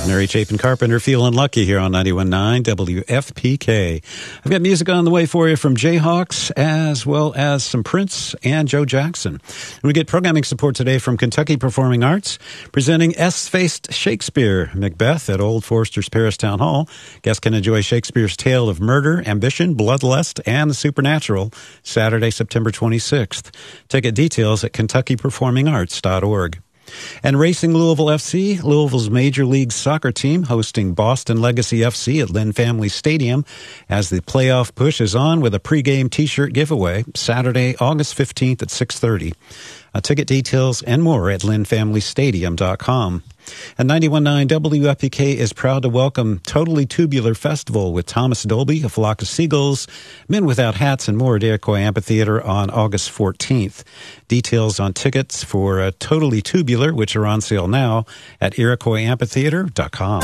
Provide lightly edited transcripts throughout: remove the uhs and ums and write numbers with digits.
Mary Chapin Carpenter, feeling lucky here on 91.9 WFPK. I've got music on the way for you from Jayhawks, as well as some Prince and Joe Jackson. And we get programming support today from Kentucky Performing Arts, presenting S-Faced Shakespeare, Macbeth at Old Foresters Paris Town Hall. Guests can enjoy Shakespeare's tale of murder, ambition, bloodlust, and the supernatural, Saturday, September 26th. Ticket details at KentuckyPerformingArts.org. And Racing Louisville FC, Louisville's Major League Soccer team, hosting Boston Legacy FC at Lynn Family Stadium as the playoff push is on with a pregame T-shirt giveaway Saturday, August 15th at 6:30. Ticket details and more at lynnfamilystadium.com. And 91.9 WFPK is proud to welcome Totally Tubular Festival with Thomas Dolby, A Flock of Seagulls, Men Without Hats, and more at Iroquois Amphitheater on August 14th. Details on tickets for Totally Tubular, which are on sale now, at iroquoisamphitheater.com.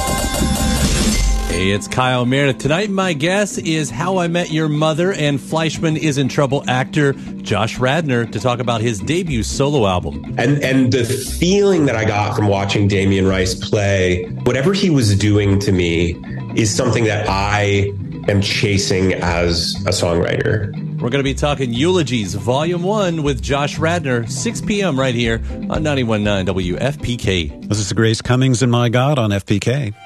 Hey, it's Kyle Meredith. Tonight, my guest is How I Met Your Mother and Fleischman is in Trouble actor Josh Radnor to talk about his debut solo album. And the feeling that I got from watching Damian Rice play, whatever he was doing to me, is something that I am chasing as a songwriter. We're going to be talking Eulogies, Volume 1 with Josh Radnor, 6 p.m. right here on 91.9 WFPK. This is Grace Cummings and My God on FPK.